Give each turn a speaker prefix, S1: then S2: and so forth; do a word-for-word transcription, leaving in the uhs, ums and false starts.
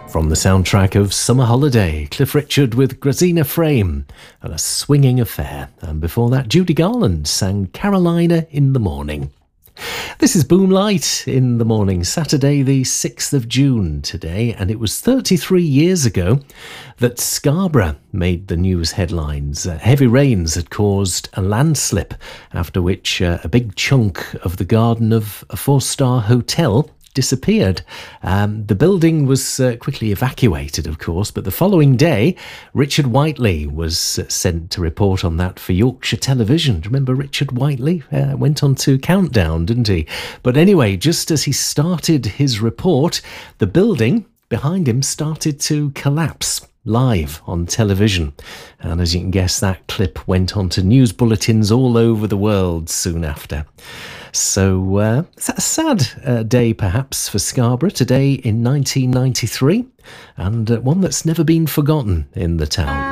S1: From the soundtrack of Summer Holiday, Cliff Richard with Grazina Frame and A Swinging Affair. And before that, Judy Garland sang Carolina in the Morning. This is Boomlight in the Morning, Saturday the sixth of June today, and it was thirty-three years ago that Scarborough made the news headlines. Uh, heavy rains had caused a landslip, after which uh, a big chunk of the garden of a four-star hotel disappeared. Um, the building was uh, quickly evacuated, of course, but the following day, Richard Whiteley was uh, sent to report on that for Yorkshire Television. Do you remember Richard Whiteley? Uh, went on to Countdown, didn't he? But anyway, just as he started his report, the building behind him started to collapse live on television. And as you can guess, that clip went on to news bulletins all over the world soon after. So uh, it's a sad uh, day perhaps for Scarborough today in nineteen ninety-three, and uh, one that's never been forgotten in the town.